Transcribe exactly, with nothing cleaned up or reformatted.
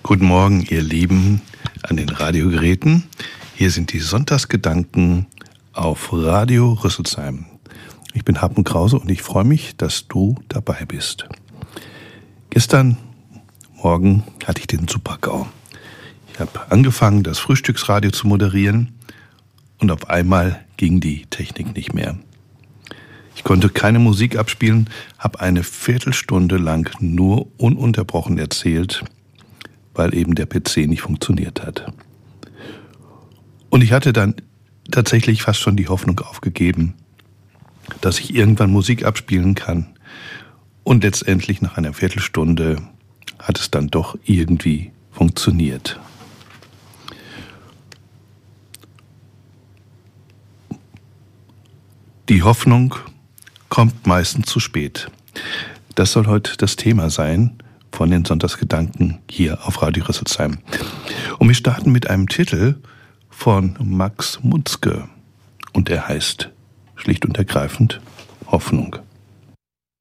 Guten Morgen, ihr Lieben an den Radiogeräten. Hier sind die Sonntagsgedanken auf Radio Rüsselsheim. Ich bin Hartmut Krause und ich freue mich, dass du dabei bist. Gestern Morgen hatte ich den Super-GAU. Ich habe angefangen, das Frühstücksradio zu moderieren und auf einmal ging die Technik nicht mehr. Ich konnte keine Musik abspielen, habe eine Viertelstunde lang nur ununterbrochen erzählt, weil eben der P C nicht funktioniert hat. Und ich hatte dann tatsächlich fast schon die Hoffnung aufgegeben, dass ich irgendwann Musik abspielen kann. Und letztendlich nach einer Viertelstunde hat es dann doch irgendwie funktioniert. Die Hoffnung kommt meistens zu spät. Das soll heute das Thema sein von den Sonntagsgedanken hier auf Radio Rüsselsheim. Und wir starten mit einem Titel von Max Mutzke. Und er heißt schlicht und ergreifend Hoffnung.